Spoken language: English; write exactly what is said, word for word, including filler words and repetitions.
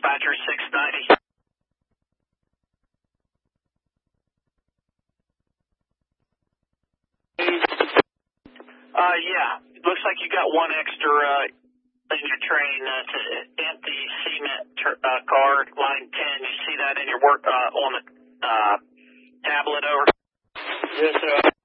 dispatcher six ninety. Uh, yeah. Looks like you got one extra uh, in your train uh, to empty cement tr- uh, car, line ten. You see that in your work uh, on the uh, tablet over? Yes, sir.